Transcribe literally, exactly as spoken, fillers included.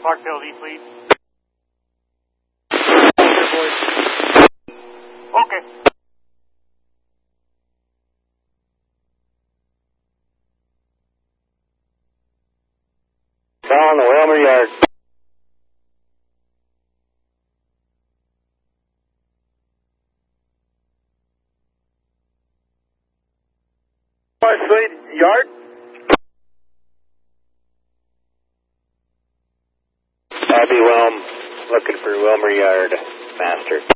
Parkdale East Lead. Okay. Down the Wilmer Yard. Parsley Yard. Abby Wilm, looking for Wilmer Yard, Master.